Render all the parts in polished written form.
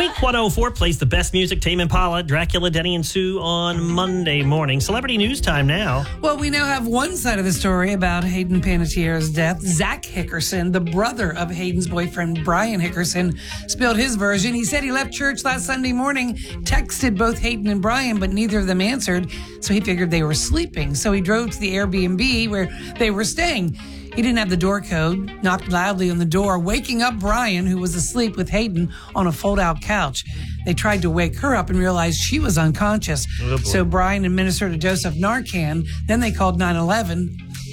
Wink 104 plays the best music. Tame Impala, Dracula, Denny and Sue on Monday morning. Celebrity news time now. Well, we now have one side of the story about Hayden Panettiere's death. Zach Hickerson, the brother of Hayden's boyfriend, Brian Hickerson, spilled his version. He said he left church last Sunday morning, texted both Hayden and Brian, but neither of them answered, so he figured they were sleeping. So he drove to the Airbnb where they were staying. He didn't have the door code, knocked loudly on the door, waking up Brian, who was asleep with Hayden on a fold-out couch. They tried to wake her up and realized she was unconscious. So Brian administered a dose of Narcan. Then they called 911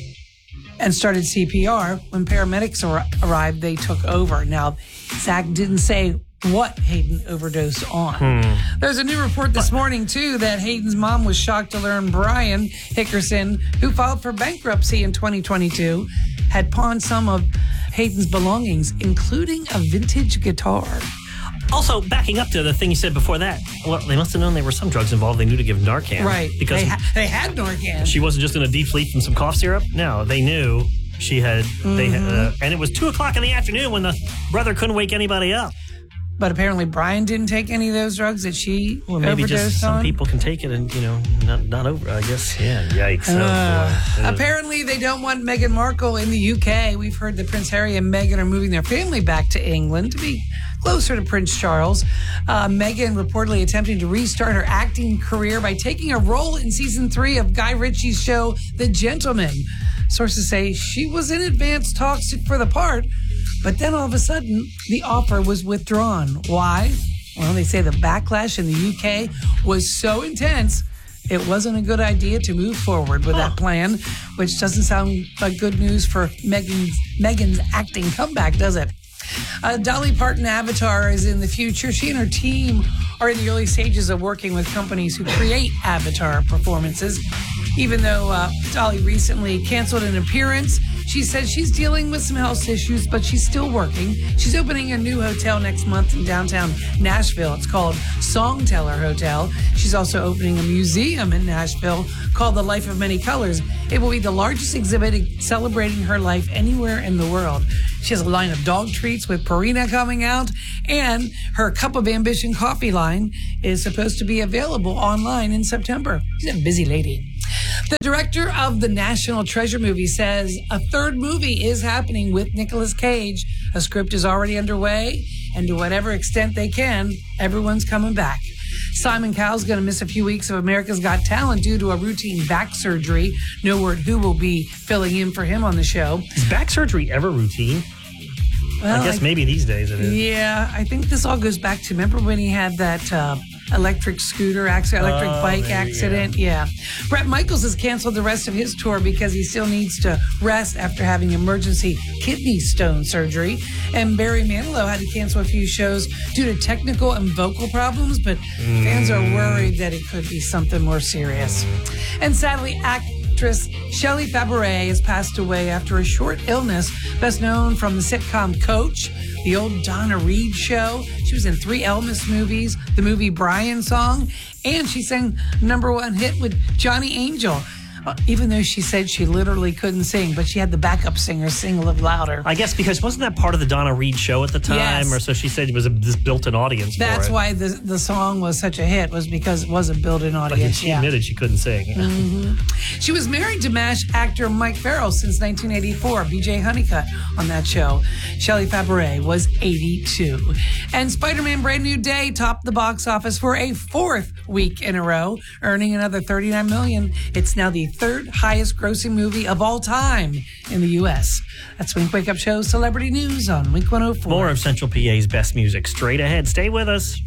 and started CPR. When paramedics arrived, they took over. Now, Zach didn't say what Hayden overdosed on. There's a new report this morning, too, that Hayden's mom was shocked to learn Brian Hickerson, who filed for bankruptcy in 2022, had pawned some of Hayden's belongings, including a vintage guitar. Also, backing up to the thing you said before that, well, they must have known there were some drugs involved. They knew to give Narcan. Right. Because they had Narcan. She wasn't just in a deep sleep from some cough syrup. No, they knew she had. They had, and it was 2:00 in the afternoon when the brother couldn't wake anybody up. But apparently Brian didn't take any of those drugs that she maybe overdosed just some on. people can take it and, not over, I guess. Yeah, yikes. Apparently they don't want Meghan Markle in the UK. We've heard that Prince Harry and Meghan are moving their family back to England to be closer to Prince Charles. Meghan reportedly attempting to restart her acting career by taking a role in season 3 of Guy Ritchie's show, The Gentleman. Sources say she was in advanced talks for the part, but then all of a sudden, the offer was withdrawn. Why? Well, they say the backlash in the UK was so intense, it wasn't a good idea to move forward with that plan, which doesn't sound like good news for Meghan's acting comeback, does it? Dolly Parton Avatar is in the future. She and her team are in the early stages of working with companies who create Avatar performances. Even though Dolly recently canceled an appearance, she said she's dealing with some health issues, but she's still working. She's opening a new hotel next month in downtown Nashville. It's called Songteller Hotel. She's also opening a museum in Nashville called The Life of Many Colors. It will be the largest exhibit celebrating her life anywhere in the world. She has a line of dog treats with Purina coming out, and her Cup of Ambition coffee line is supposed to be available online in September. She's a busy lady. The director of the National Treasure movie says a third movie is happening with Nicolas Cage. A script is already underway, and to whatever extent they can, everyone's coming back. Simon Cowell's going to miss a few weeks of America's Got Talent due to a routine back surgery. No word who will be filling in for him on the show. Is back surgery ever routine? Well, I guess maybe these days it is. Yeah, I think this all goes back to, remember when he had that electric scooter accident, electric bike accident? Yeah. Bret Michaels has canceled the rest of his tour because he still needs to rest after having emergency kidney stone surgery. And Barry Manilow had to cancel a few shows due to technical and vocal problems, but fans are worried that it could be something more serious. And sadly, actress Shelley Fabares has passed away after a short illness, best known from the sitcom Coach, the old Donna Reed show. She was in 3 Elvis movies, the movie Brian Song, and she sang #1 hit with Johnny Angel. Even though she said she literally couldn't sing, but she had the backup singer sing a little louder. I guess because wasn't that part of the Donna Reed show at the time? Yes. Or so she said it was this built-in audience for it. That's why the song was such a hit, was because it was a built-in audience. But she admitted she couldn't sing. She was married to MASH actor Mike Farrell since 1984, BJ Honeycutt on that show. Shelley Fabares was 82. And Spider-Man Brand New Day topped the box office for a 4th week in a row, earning another $39 million. It's now the 3rd highest grossing movie of all time in the U.S. That's Wink Wake Up Show Celebrity News on Wink 104. More of Central PA's best music straight ahead. Stay with us.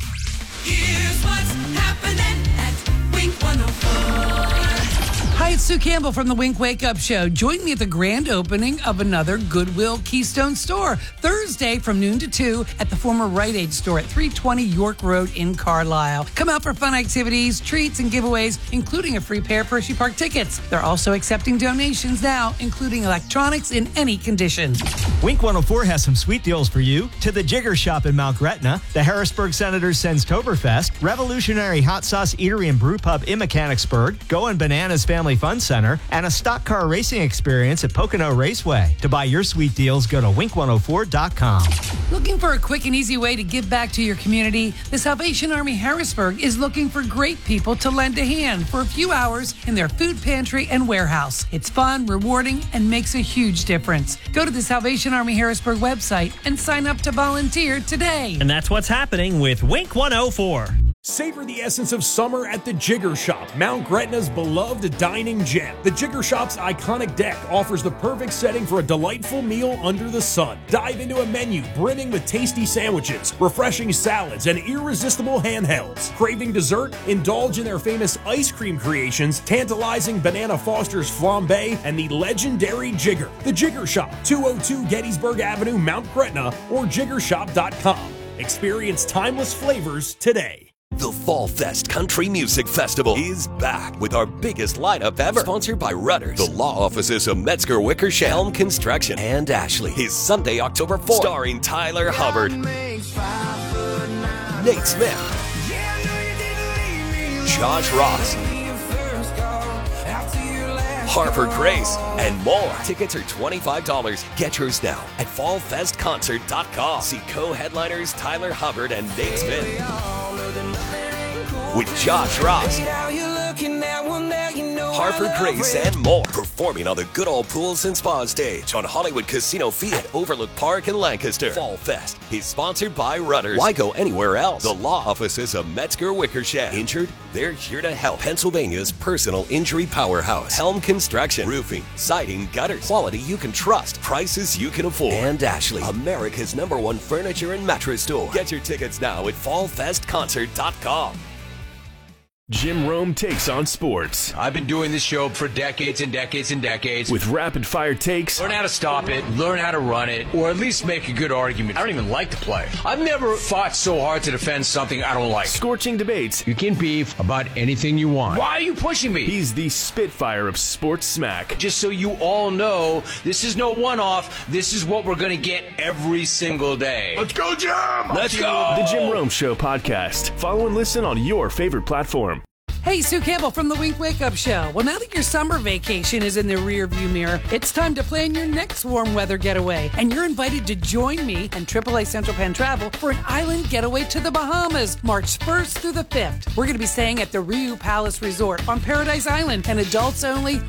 Here's what's happening at Wink 104. Hi, it's Sue Campbell from the Wink Wake Up Show. Join me at the grand opening of another Goodwill Keystone store Thursday from noon to 2 at the former Rite Aid store at 320 York Road in Carlisle. Come out for fun activities, treats, and giveaways, including a free pair of Hershey Park tickets. They're also accepting donations now, including electronics in any condition. Wink 104 has some sweet deals for you. To the Jigger Shop in Mount Gretna, the Harrisburg Senators sends Toberfest, Revolutionary Hot Sauce Eatery and Brew Pub in Mechanicsburg, Goin' Bananas Family Fun Fun Center, and a stock car racing experience at Pocono Raceway. To buy your sweet deals, go to wink104.com. Looking for a quick and easy way to give back to your community? The Salvation Army Harrisburg is looking for great people to lend a hand for a few hours in their food pantry and warehouse. It's fun, rewarding, and makes a huge difference. Go to the Salvation Army Harrisburg website and sign up to volunteer today. And that's what's happening with Wink 104. Savor the essence of summer at the Jigger Shop, Mount Gretna's beloved dining gem. The Jigger Shop's iconic deck offers the perfect setting for a delightful meal under the sun. Dive into a menu brimming with tasty sandwiches, refreshing salads, and irresistible handhelds. Craving dessert? Indulge in their famous ice cream creations, tantalizing Banana Foster's flambe, and the legendary Jigger. The Jigger Shop, 202 Gettysburg Avenue, Mount Gretna, or jiggershop.com. Experience timeless flavors today. The Fall Fest Country Music Festival is back with our biggest lineup ever. Sponsored by Rudders, the law offices of Metzger Wickersham, Helm Construction, and Ashley. Is Sunday, October 4th. Starring Tyler Hubbard, Nate Smith, Josh Ross, Harper Grace, and more. Tickets are $25. Get yours now at fallfestconcert.com. See co-headliners Tyler Hubbard and Nate Smith with Josh Ross, Harper Grace, and more. Performing on the Good Old Pools and Spa stage on Hollywood Casino Field at Overlook Park in Lancaster. Fall Fest is sponsored by Rudders. Why go anywhere else? The law offices of Metzger Wickersham. Injured? They're here to help. Pennsylvania's personal injury powerhouse. Helm Construction. Roofing, siding, gutters. Quality you can trust. Prices you can afford. And Ashley, America's #1 furniture and mattress store. Get your tickets now at fallfestconcert.com. Jim Rome takes on sports. I've been doing this show for decades and decades and decades. With rapid-fire takes. Learn how to stop it, learn how to run it, or at least make a good argument. I don't even like to play. I've never fought so hard to defend something I don't like. Scorching debates. You can beef about anything you want. Why are you pushing me? He's the Spitfire of sports smack. Just so you all know, this is no one-off. This is what we're going to get every single day. Let's go, Jim! Let's go! The Jim Rome Show podcast. Follow and listen on your favorite platform. Hey, Sue Campbell from the Wink Wake Up Show. Well, now that your summer vacation is in the rearview mirror, it's time to plan your next warm weather getaway. And you're invited to join me and AAA Central Penn Travel for an island getaway to the Bahamas, March 1st through the 5th. We're going to be staying at the Riu Palace Resort on Paradise Island, and adults only,